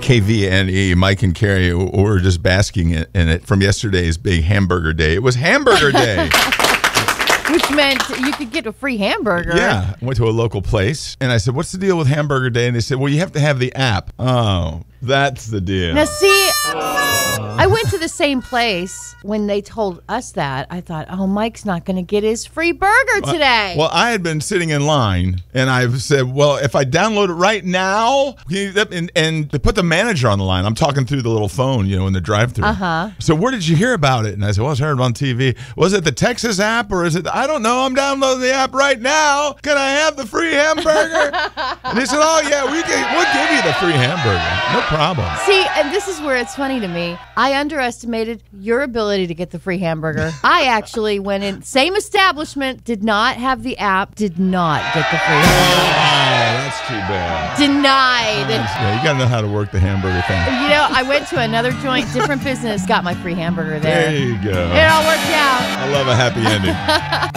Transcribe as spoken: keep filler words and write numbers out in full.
K V N E, Mike and Carrie, were just basking in it from yesterday's big hamburger day. It was hamburger day. Which meant you could get a free hamburger. Yeah. I went to a local place, and I said, what's the deal with hamburger day? And they said, well, you have to have the app. Oh, that's the deal. Now, see, I went to the same place when they told us that. I thought, oh, Mike's not going to get his free burger today. Well, I had been sitting in line, and I said, well, if I download it right now, and, and they put the manager on the line. I'm talking through the little phone, you know, in the drive-thru. Uh-huh. So where did you hear about it? And I said, well, I heard it on T V. Was it the Texas app, or is it, I don't know. I'm downloading the app right now. Can I have the free hamburger? And they said, oh, yeah, we can, we'll give you the free hamburger. No problem. See, and this is where it's funny to me. I underestimated your ability to get the free hamburger. I actually went in, same establishment, did not have the app, did not get the free hamburger. Oh, that's too bad. Denied. Yeah, you got to know how to work the hamburger thing. You know, I went to another joint, different business, got my free hamburger there. There you go. It all worked out. I love a happy ending.